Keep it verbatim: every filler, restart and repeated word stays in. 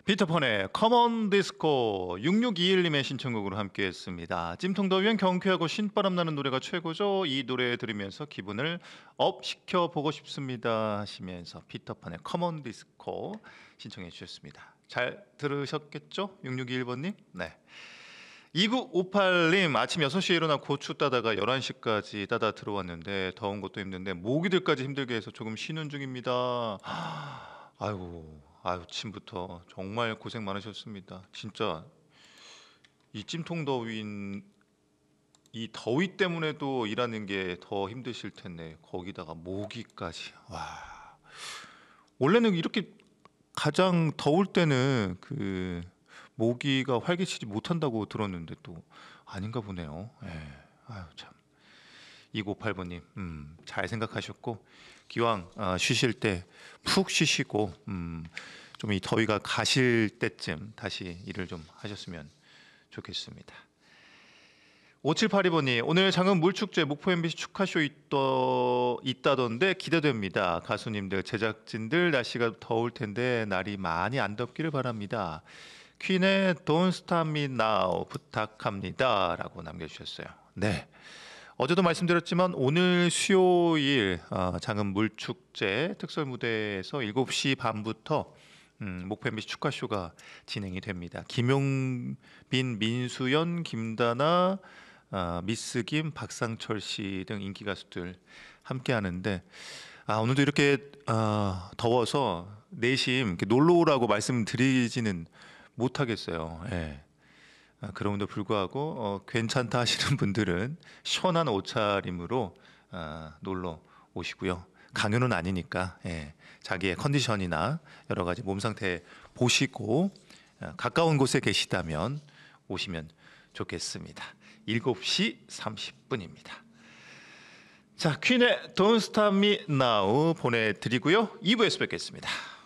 피터펀의 커먼 디스코 육육이일님의 신청곡으로 함께했습니다. 찜통더위엔 경쾌하고 신바람 나는 노래가 최고죠. 이 노래 들으면서 기분을 업 시켜보고 싶습니다 하시면서 피터펀의 커먼 디스코 신청해 주셨습니다. 잘 들으셨겠죠? 육육이일번님? 네. 이구오팔님 아침 여섯 시에 일어나 고추 따다가 열한 시까지 따다 들어왔는데 더운 것도 힘든데 모기들까지 힘들게 해서 조금 쉬는 중입니다. 아이고 아침부터 정말 고생 많으셨습니다. 진짜 이 찜통더위인 이 더위 때문에도 일하는 게 더 힘드실 텐데 거기다가 모기까지. 와. 원래는 이렇게 가장 더울 때는 그 모기가 활개치지 못한다고 들었는데 또 아닌가 보네요. 예. 아유 참. 이구오팔번님 음, 잘 생각하셨고 기왕 어, 쉬실 때 푹 쉬시고 음, 좀 이 더위가 가실 때쯤 다시 일을 좀 하셨으면 좋겠습니다. 오칠팔이번님 오늘 장흥 물축제 목포 엠비씨 축하쇼 있더, 있다던데 기대됩니다. 가수님들 제작진들 날씨가 더울 텐데 날이 많이 안 덥기를 바랍니다. 퀸의 Don't Stop Me Now 부탁합니다 라고 남겨주셨어요. 네, 어제도 말씀드렸지만 오늘 수요일 어, 장흥 물축제 특설 무대에서 일곱 시 반부터 음, 목포 엠비씨 축하쇼가 진행이 됩니다. 김용빈, 민수연, 김다나, 어, 미스김, 박상철 씨 등 인기 가수들 함께 하는데 아, 오늘도 이렇게 어, 더워서 내심 이렇게 놀러 오라고 말씀드리지는 못하겠어요. 예. 아, 그럼에도 불구하고 어, 괜찮다 하시는 분들은 시원한 옷차림으로 어, 놀러 오시고요. 강요는 아니니까 예, 자기의 컨디션이나 여러 가지 몸 상태 보시고 어, 가까운 곳에 계시다면 오시면 좋겠습니다. 일곱 시 삼십 분입니다. 자, 퀸의 Don't Stop Me Now 보내드리고요. 이 부에서 뵙겠습니다.